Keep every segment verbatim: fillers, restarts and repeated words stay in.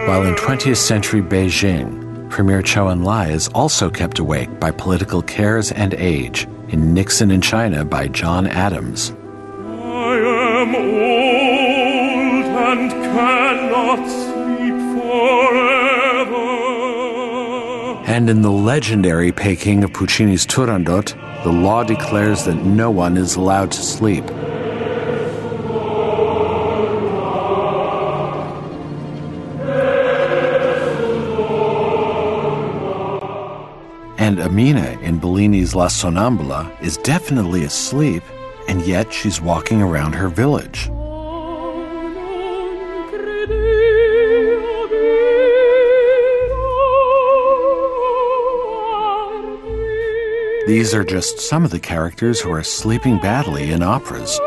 While in twentieth century Beijing, Premier Zhou Enlai is also kept awake by political cares and age in Nixon in China by John Adams. I am old and cannot sleep forever. And in the legendary Peking of Puccini's Turandot, the law declares that no one is allowed to sleep. And Amina in Bellini's La Sonnambula is definitely asleep, and yet she's walking around her village. These are just some of the characters who are sleeping badly in operas.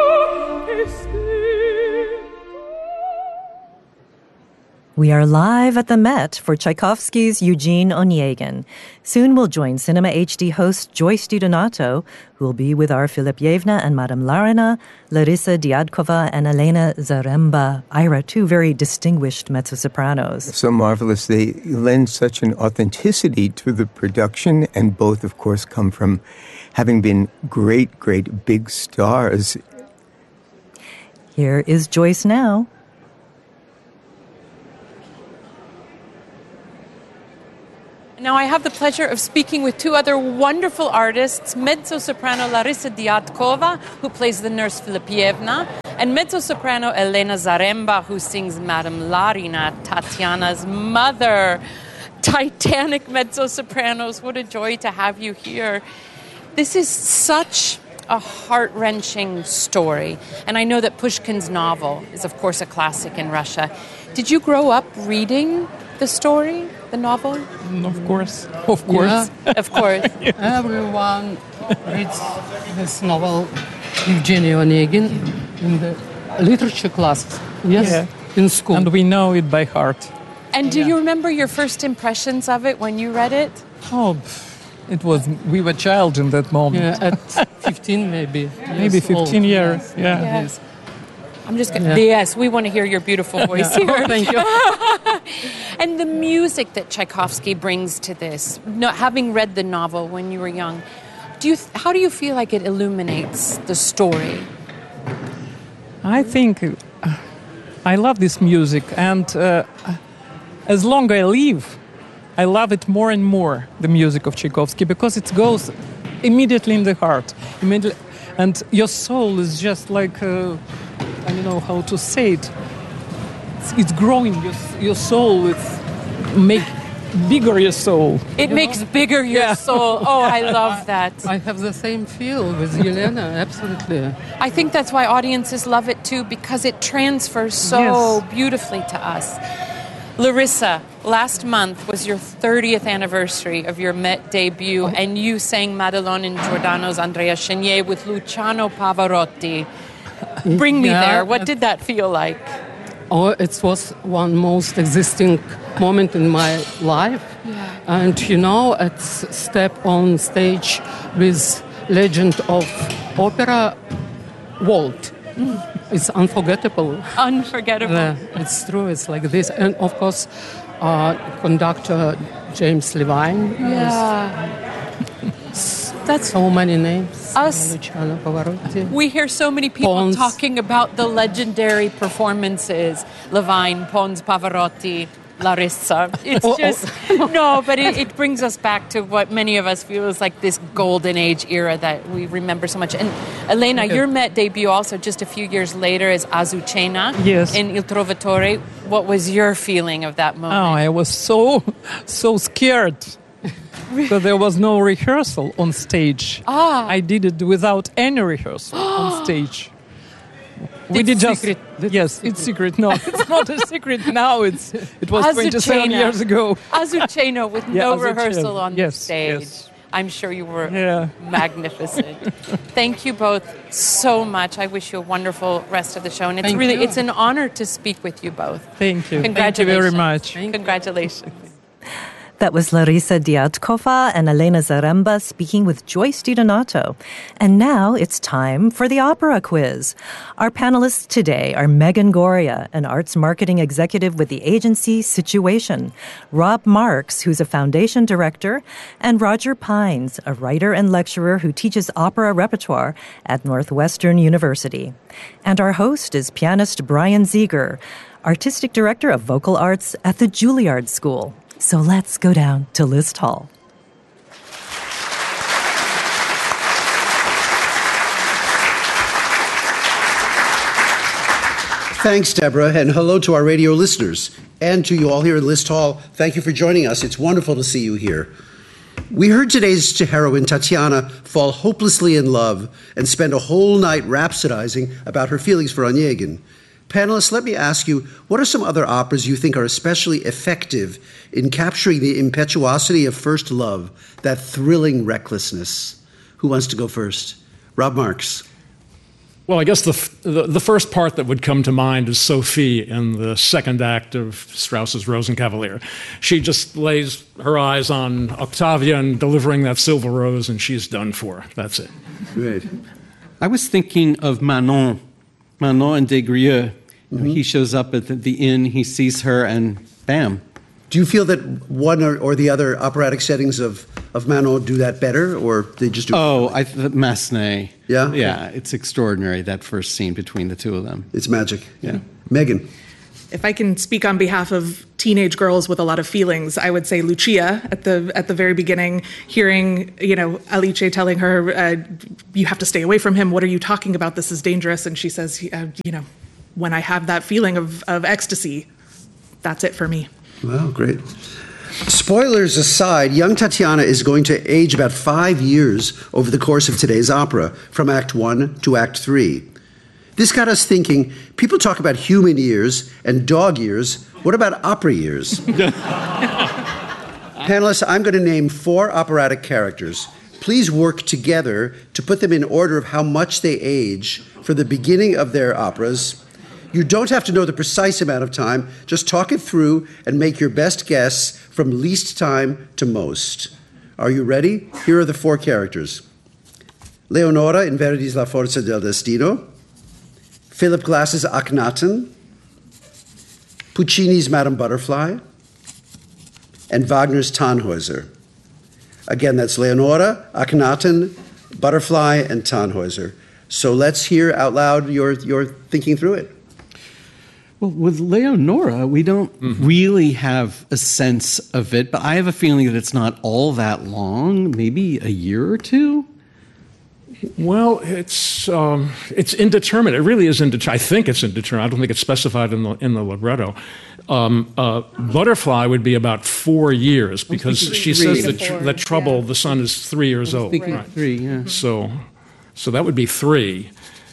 We are live at the Met for Tchaikovsky's Eugene Onegin. Soon we'll join Cinema H D host Joyce DiDonato, who will be with our Filipyevna and Madame Larina, Larissa Diadkova, and Elena Zaremba. Ira, two very distinguished mezzo-sopranos. So marvelous. They lend such an authenticity to the production, and both, of course, come from having been great, great big stars. Here is Joyce now. Now I have the pleasure of speaking with two other wonderful artists, mezzo-soprano Larissa Diadkova, who plays the nurse Filipyevna, and mezzo-soprano Elena Zaremba, who sings Madame Larina, Tatiana's mother. Titanic mezzo-sopranos, what a joy to have you here. This is such a heart-wrenching story, and I know that Pushkin's novel is, of course, a classic in Russia. Did you grow up reading the story, the novel? Of course, of course. Yeah, of course. Yeah. Everyone reads this novel, Eugene Onegin, in the literature class. Yes, yeah. In school. And we know it by heart. And do yeah. you remember your first impressions of it when you read it? Oh, it was, we were child in that moment. Yeah, at fifteen maybe. Maybe fifteen old. years, Yes. yeah. Yes. I'm just going to... Yeah. Yes, we want to hear your beautiful voice Yeah. here. Oh, thank you. And the music that Tchaikovsky brings to this, no, having read the novel when you were young, do you? How do you feel like it illuminates the story? I think uh, I love this music, and uh, as long as I live, I love it more and more, the music of Tchaikovsky, because it goes immediately in the heart. Immediately, and your soul is just like... Uh, I don't know how to say it. It's, it's growing your your soul. It's make bigger your soul. It You makes know? bigger your Yeah. soul. Oh, I love that. I have the same feel with Yelena, absolutely. I think that's why audiences love it too, because it transfers so Yes. beautifully to us. Larissa, last month was your thirtieth anniversary of your Met debut, and you sang Madelon in Giordano's Andrea Chenier with Luciano Pavarotti. Bring me Yeah, there. What did that feel like? Oh, it was one most existing moment in my life. Yeah. And, you know, at step on stage with legend of opera, Walt. Mm. It's unforgettable. Unforgettable. Yeah, it's true. It's like this. And, of course, uh, conductor James Levine. Yeah. That's so many names. Us. Luciano Pavarotti. We hear so many people Pons. talking about the legendary performances. Levine, Pons, Pavarotti, Larissa. It's Oh, just, oh. no, but it, it brings us back to what many of us feel is like this golden age era that we remember so much. And Elena, Okay. your Met debut also just a few years later is Azucena Yes. in Il Trovatore. What was your feeling of that moment? Oh, I was so, so scared. Because there was no rehearsal on stage. Ah. I did it without any rehearsal on stage. We It's did just secret. That's yes, secret. it's secret. No, it's not a secret now. It's it was twenty-seven Azucena. years ago. Azucena with Yeah, no Azucena. rehearsal on Yes, the stage. yes. I'm sure you were Yeah. magnificent. Thank you both so much. I wish you a wonderful rest of the show. And it's Thank really, you. it's an honor to speak with you both. Thank you. Thank you Congratulations. very much. Congratulations. That was Larissa Diatkova and Elena Zaremba speaking with Joyce DiDonato. And now it's time for the opera quiz. Our panelists today are Megan Goria, an arts marketing executive with the agency Situation, Rob Marks, who's a foundation director, and Roger Pines, a writer and lecturer who teaches opera repertoire at Northwestern University. And our host is pianist Brian Ziegler, artistic director of vocal arts at the Juilliard School. So let's go down to List Hall. Thanks, Deborah, and hello to our radio listeners. And to you all here at List Hall, thank you for joining us. It's wonderful to see you here. We heard today's heroine, Tatiana, fall hopelessly in love and spend a whole night rhapsodizing about her feelings for Onegin. Panelists, let me ask you, what are some other operas you think are especially effective in capturing the impetuosity of first love, that thrilling recklessness? Who wants to go first? Rob Marks. Well, I guess the, f- the the first part that would come to mind is Sophie in the second act of Strauss's Rosenkavalier. She just lays her eyes on Octavian delivering that silver rose, and she's done for. That's it. Great. I was thinking of Manon, Manon and Desgrieux. Mm-hmm. He shows up at the, the inn, he sees her, and bam. Do you feel that one or, or the other operatic settings of, of Manon do that better, or they just do? Oh, I the Massenet. Yeah, yeah, it's extraordinary, that first scene between the two of them. It's magic. Yeah, Megan. If I can speak on behalf of teenage girls with a lot of feelings, I would say Lucia at the at the very beginning, hearing, you know, Alice telling her, uh, "You have to stay away from him. What are you talking about? This is dangerous." And she says, uh, "You know, when I have that feeling of, of ecstasy, that's it for me." Wow, great. Spoilers aside, young Tatiana is going to age about five years over the course of today's opera, from Act One to Act Three. This got us thinking, people talk about human years and dog years. What about opera years? Panelists, I'm going to name four operatic characters. Please work together to put them in order of how much they age for the beginning of their operas. You don't have to know the precise amount of time. Just talk it through and make your best guess from least time to most. Are you ready? Here are the four characters. Leonora in Verdi's La Forza del Destino, Philip Glass's Akhenaten, Puccini's Madame Butterfly, and Wagner's Tannhäuser. Again, that's Leonora, Akhenaten, Butterfly, and Tannhäuser. So let's hear out loud your, your thinking through it. Well, with Leonora, we don't mm-hmm. really have a sense of it, but I have a feeling that it's not all that long, maybe a year or two. Well, it's um, it's indeterminate. It really is indeterminate. I think it's indeterminate. I don't think it's specified in the in the libretto. Um, uh, Butterfly would be about four years because she says that, tr- that Trouble, yeah. the son, is three years old. Right. Three, yeah. So, so that would be three.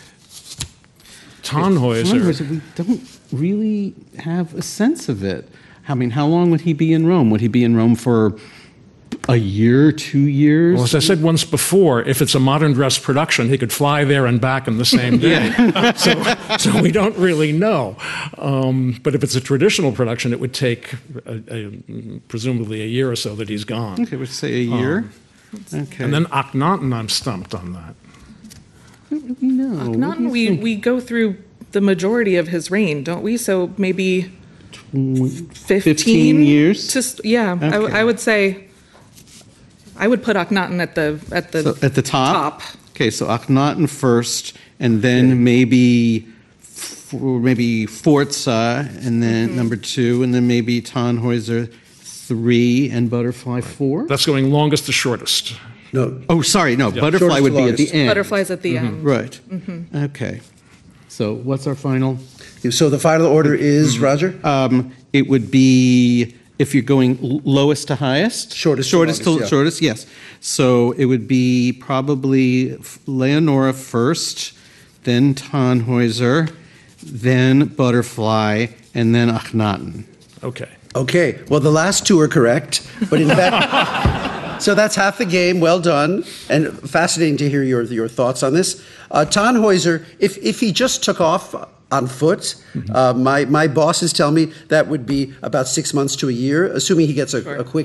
Tannhäuser. Tannhäuser, we don't really have a sense of it. I mean, how long would he be in Rome? Would he be in Rome for a year, two years? Well, as I said once before, if it's a modern dress production, he could fly there and back in the same day. so, so we don't really know. Um, but if it's a traditional production, it would take a, a, presumably a year or so that he's gone. Okay, we'd say a year. Um, okay. And then Akhenaten, I'm stumped on that. I don't really know. Akhenaten, we, we go through the majority of his reign, don't we? So maybe fifteen, fifteen years? To, yeah, okay. I, I would say... I would put Akhenaten at the at the so at the top? top. Okay, so Akhenaten first, and then maybe maybe Forza, and then mm-hmm. number two, and then maybe Tannhäuser three, and Butterfly four. That's going longest to shortest. No. Oh, sorry, no. Yeah. Butterfly shortest would be at the end. Butterfly's at the mm-hmm. end. Right. Mm-hmm. Okay. So what's our final? So the final order is, mm-hmm. Roger? Um, it would be... If you're going lowest to highest? Shortest shortest to, to longest, shortest, yeah. yes. So it would be probably Leonora first, then Tannhäuser, then Butterfly, and then Akhenaten. Okay. Okay. Well, the last two are correct, but in fact, so that's half the game. Well done, and fascinating to hear your your thoughts on this. Uh, Tannhäuser, if if he just took off on foot, mm-hmm. uh, my my bosses tell me that would be about six months to a year, assuming he gets a, sure. a quick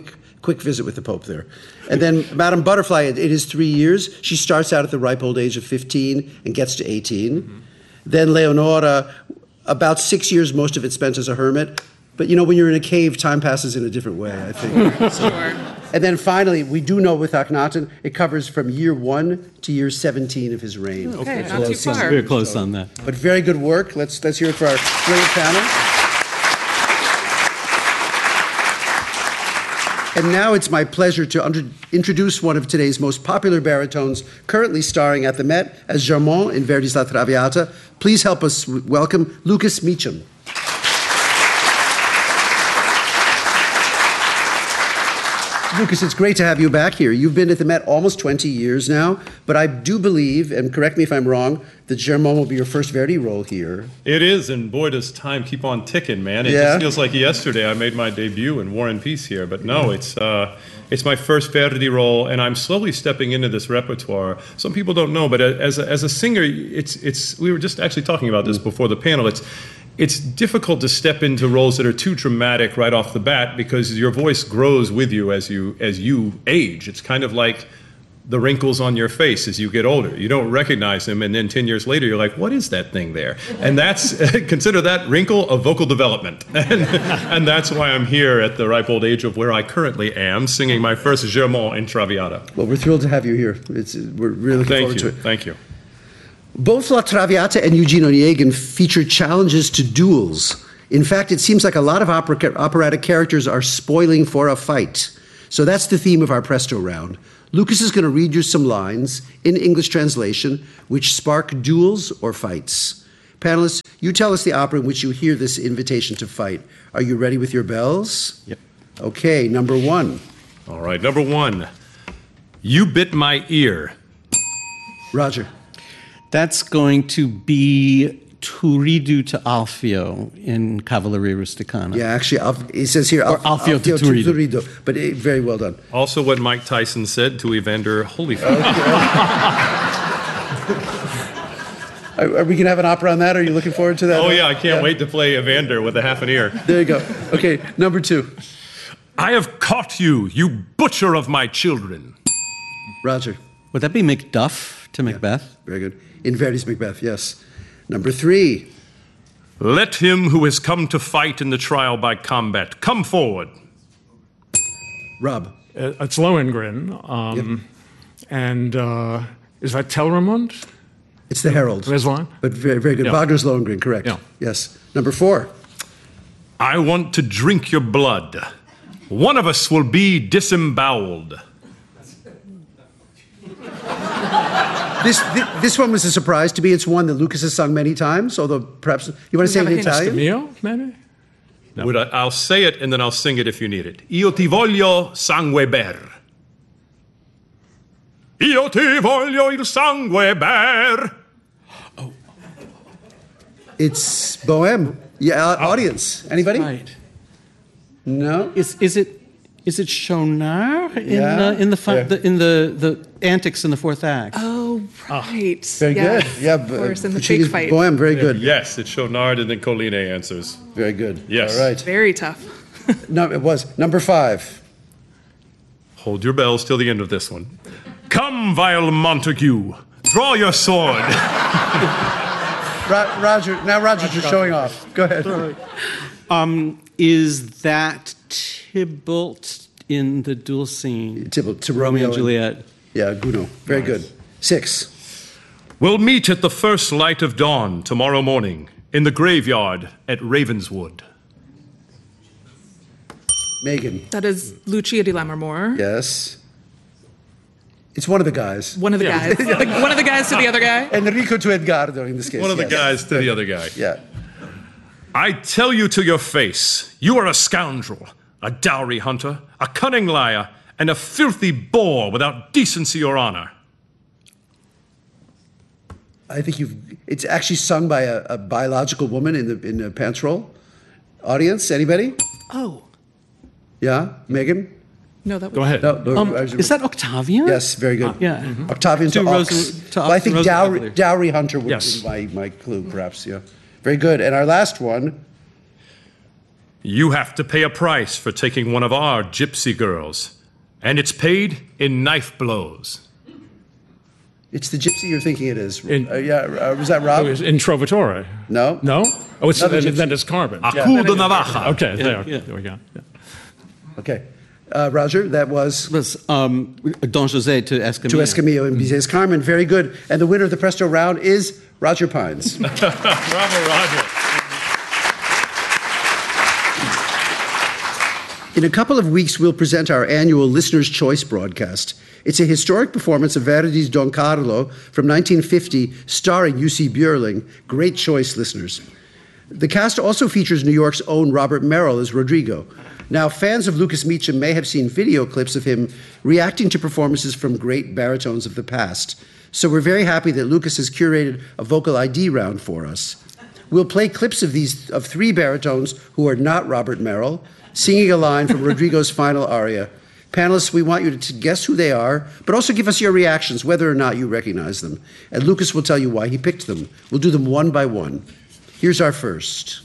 quick visit with the Pope there. And then Madame Butterfly, it is three years. She starts out at the ripe old age of fifteen and gets to eighteen. Mm-hmm. Then Leonora, about six years, most of it spent as a hermit. But, you know, when you're in a cave, time passes in a different way, I think. So, and then finally, we do know with Akhenaten, it covers from year one to year seventeen of his reign. Okay, okay. not too So far. very close So, on that. But very good work. Let's, let's hear it for our brilliant panel. And now it's my pleasure to under- introduce one of today's most popular baritones, currently starring at the Met as Germont in Verdi's La Traviata. Please help us w- welcome Lucas Meacham. Lucas, it's great to have you back here. You've been at the Met almost twenty years now, but I do believe, and correct me if I'm wrong, that Germont will be your first Verdi role here. It is, and boy, does time keep on ticking, man. It Yeah. just feels like yesterday I made my debut in War and Peace here, but no, it's uh, it's my first Verdi role, and I'm slowly stepping into this repertoire. Some people don't know, but as a, as a singer, it's it's. We were just actually talking about this before the panel. It's It's difficult to step into roles that are too dramatic right off the bat because your voice grows with you as you as you age. It's kind of like the wrinkles on your face as you get older. You don't recognize them, and then ten years later, you're like, what is that thing there? And that's, consider that wrinkle of vocal development. And, and that's why I'm here at the ripe old age of where I currently am, singing my first Germont in Traviata. Well, we're thrilled to have you here. It's, we're really looking Thank forward you. to it. Thank you. Both La Traviata and Eugene Onegin feature challenges to duels. In fact, it seems like a lot of opera, operatic characters are spoiling for a fight. So that's the theme of our Presto round. Lucas is going to read you some lines in English translation which spark duels or fights. Panelists, you tell us the opera in which you hear this invitation to fight. Are you ready with your bells? Yep. Okay, number one. All right, number one. You bit my ear. Roger. That's going to be Turiddu to Alfio in Cavalleria Rusticana. Yeah, actually, Alf- it says here Or Alf- Alfio to Turiddu. but eh, very well done. Also what Mike Tyson said to Evander Holyfield. Are, are we going to have an opera on that? Are you looking forward to that? Oh, yeah, I can't wait to play Evander with a half an ear. There you go. Okay, number two. I have caught you, you butcher of my children. Roger. Would that be Macduff to Macbeth? Yeah, very good. In Verdi's Macbeth, yes. Number three. Let him who has come to fight in the trial by combat come forward. Rob. Uh, it's Lohengrin. Um, yep. And uh, is that Telramund? It's the Herald. Rizwan? But very, very good. Yeah. Wagner's Lohengrin, correct. Yeah. Yes. Number four. I want to drink your blood. One of us will be disemboweled. This, this this one was a surprise to me. It's one that Lucas has sung many times, although perhaps... You want to say it in Italian? Mio, maybe? No. Would I, I'll say it and then I'll sing it if you need it. Io ti voglio sangue ber. Io ti voglio il sangue ber. Oh. It's Bohème. Yeah, uh, audience. Anybody? Right. No? Is is it is it Schaunard in Yeah. uh, in the, fi- Yeah. the in the the antics in the fourth act? Oh, right. Very yeah. good. Yeah, Of course, in the Puccini's fake fight. Bohème, very good. Yes, it's Schaunard and then Colline answers. Very good. Yes. All right. Very tough. No, it was. Number five. Hold your bells till the end of this one. Come, vile Montague, draw your sword. Ro- Roger, now Roger's just showing off. Go ahead. Um, is that Tybalt in the duel scene? Tybalt to Romeo Romeo and Juliet. Yeah, Gounod. Very Nice. good. Six. We'll meet at the first light of dawn tomorrow morning in the graveyard at Ravenswood. Megan. That is Lucia di Lammermoor. Yes. It's one of the guys. One of the guys. Like, one of the guys to the other guy. Enrico to Edgardo in this case. One of the yes. guys to the other guy. Yeah. I tell you to your face, you are a scoundrel, a dowry hunter, a cunning liar, and a filthy boor without decency or honor. I think you've. It's actually sung by a, a biological woman in the in the pants roll. Audience, anybody? Oh. Yeah, Megan. No, that was. Go ahead. No, no, Um, I- is that Octavian? Yes, very good. Uh, yeah. Mm-hmm. Octavian to, To Ox. Rosa- to well, I Ox- think Rosa dowry, Cavalier. dowry hunter would Yes. be my, my clue, perhaps. Yeah, very good. And our last one. You have to pay a price for taking one of our gypsy girls. and it's paid in knife blows. It's the gypsy you're thinking it is. In- uh, yeah, uh, was that Rob? Oh, it's in Trovatore. No. No? Oh, it's, Another then, gypsy. then it's Carmen. A coup de navaja. Okay, there, yeah. there we go. Yeah. Okay. Uh, Roger, that was was um, Don Jose to Escamillo. to Escamillo and Bizet Carmen. Very good. And the winner of the Presto round is Roger Pines. Bravo, Roger. In a couple of weeks, we'll present our annual Listener's Choice broadcast. It's a historic performance of Verdi's Don Carlo from nineteen fifty, starring U C Björling. Great choice, listeners. The cast also features New York's own Robert Merrill as Rodrigo. Now, fans of Lucas Meacham may have seen video clips of him reacting to performances from great baritones of the past. So we're very happy that Lucas has curated a vocal I D round for us. We'll play clips of these of three baritones who are not Robert Merrill, singing a line from Rodrigo's final aria. Panelists, we want you to guess who they are, but also give us your reactions, whether or not you recognize them. And Lucas will tell you why he picked them. We'll do them one by one. Here's our first.